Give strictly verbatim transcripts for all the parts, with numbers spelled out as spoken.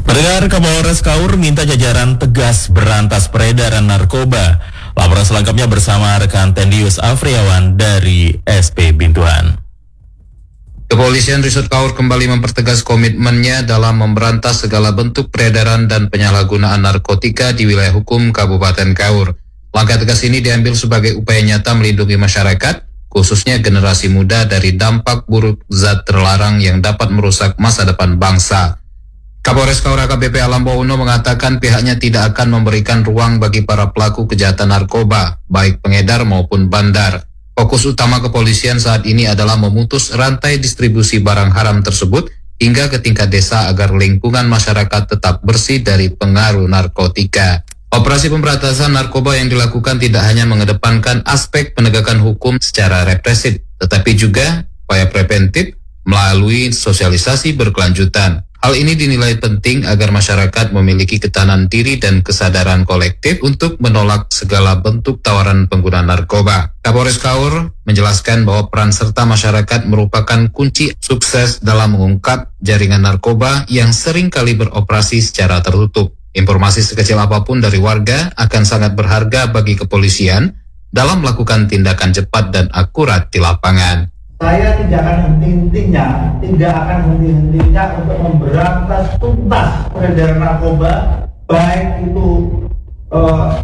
Pendengar, Kapolres Kaur minta jajaran tegas berantas peredaran narkoba. Laporan selengkapnya bersama rekan Tendius Afriawan dari S P Bintuan. Kepolisian Resort Kaur kembali mempertegas komitmennya dalam memberantas segala bentuk peredaran dan penyalahgunaan narkotika di wilayah hukum Kabupaten Kaur. Langkah tegas ini diambil sebagai upaya nyata melindungi masyarakat, khususnya generasi muda dari dampak buruk zat terlarang yang dapat merusak masa depan bangsa. Kapolres Kaur A K B P Alambo Uno mengatakan pihaknya tidak akan memberikan ruang bagi para pelaku kejahatan narkoba, baik pengedar maupun bandar. Fokus utama kepolisian saat ini adalah memutus rantai distribusi barang haram tersebut hingga ke tingkat desa agar lingkungan masyarakat tetap bersih dari pengaruh narkotika. Operasi pemberantasan narkoba yang dilakukan tidak hanya mengedepankan aspek penegakan hukum secara represif, tetapi juga upaya preventif melalui sosialisasi berkelanjutan. Hal ini dinilai penting agar masyarakat memiliki ketahanan diri dan kesadaran kolektif untuk menolak segala bentuk tawaran pengguna narkoba. Kapolres Kaur menjelaskan bahwa peran serta masyarakat merupakan kunci sukses dalam mengungkap jaringan narkoba yang sering kali beroperasi secara tertutup. Informasi sekecil apapun dari warga akan sangat berharga bagi kepolisian dalam melakukan tindakan cepat dan akurat di lapangan. Saya tidak akan henti-hentinya, tidak akan henti-hentinya untuk memberantas tuntas peredaran narkoba, baik itu uh,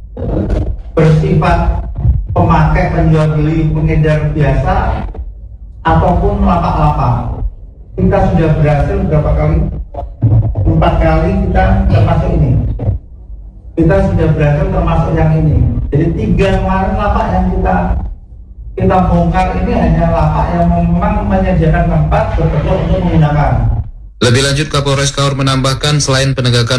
bersifat pemakai, penjual beli, pengedar biasa, ataupun lapak-lapak. Kita sudah berhasil berapa kali? Empat kali kita termasuk ini. Kita sudah berhasil termasuk yang ini. Jadi tiga kemarin lapak yang kita kita bongkar ini hanya lapak yang memang menyediakan tempat betul untuk menggunakan. Lebih lanjut, Kapolres Kaur menambahkan selain penegakan